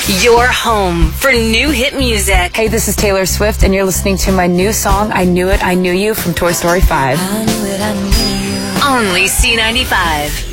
Your home for new hit music. Hey, this is Taylor Swift, and you're listening to my new song, I Knew It, I Knew You, from Toy Story 5. Only C95.